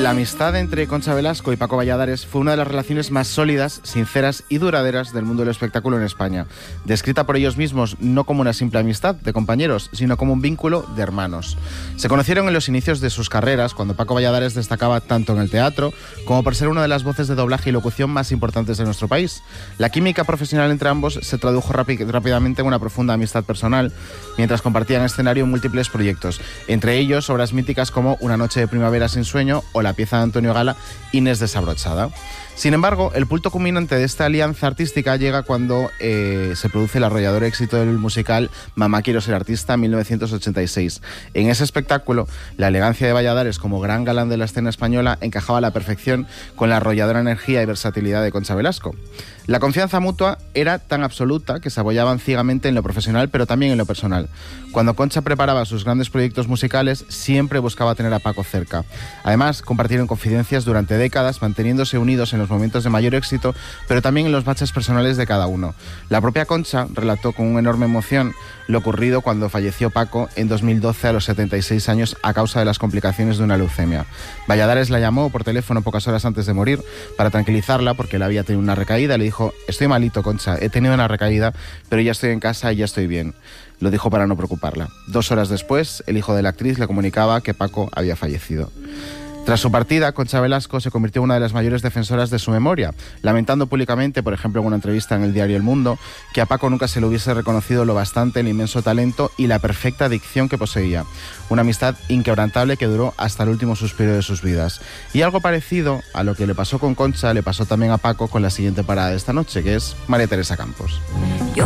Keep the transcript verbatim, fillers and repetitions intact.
La amistad entre Concha Velasco y Paco Valladares fue una de las relaciones más sólidas, sinceras y duraderas del mundo del espectáculo en España, descrita por ellos mismos no como una simple amistad de compañeros, sino como un vínculo de hermanos. Se conocieron en los inicios de sus carreras, cuando Paco Valladares destacaba tanto en el teatro como por ser una de las voces de doblaje y locución más importantes de nuestro país. La química profesional entre ambos se tradujo rápid- rápidamente en una profunda amistad personal, mientras compartían escenario en múltiples proyectos, entre ellos obras míticas como Una noche de primavera sin sueño o la pieza de Antonio Gala, Inés desabrochada. Sin embargo, el punto culminante de esta alianza artística llega cuando eh, se produce el arrollador éxito del musical Mamá quiero ser artista en mil novecientos ochenta y seis. En ese espectáculo, la elegancia de Valladares como gran galán de la escena española encajaba a la perfección con la arrolladora energía y versatilidad de Concha Velasco. La confianza mutua era tan absoluta que se apoyaban ciegamente en lo profesional, pero también en lo personal. Cuando Concha preparaba sus grandes proyectos musicales, siempre buscaba tener a Paco cerca. Además, compartieron confidencias durante décadas, manteniéndose unidos en los momentos de mayor éxito, pero también en los baches personales de cada uno. La propia Concha relató con una enorme emoción lo ocurrido cuando falleció Paco en dos mil doce a los setenta y seis años a causa de las complicaciones de una leucemia. Valladares la llamó por teléfono pocas horas antes de morir para tranquilizarla porque él había tenido una recaída. Le dijo: estoy malito, Concha, he tenido una recaída, pero ya estoy en casa y ya estoy bien. Lo dijo para no preocuparla. Dos horas después, el hijo de la actriz le comunicaba que Paco había fallecido. Tras su partida, Concha Velasco se convirtió en una de las mayores defensoras de su memoria, lamentando públicamente, por ejemplo en una entrevista en el diario El Mundo, que a Paco nunca se le hubiese reconocido lo bastante el inmenso talento y la perfecta dicción que poseía. Una amistad inquebrantable que duró hasta el último suspiro de sus vidas. Y algo parecido a lo que le pasó con Concha, le pasó también a Paco con la siguiente parada de esta noche, que es María Teresa Campos.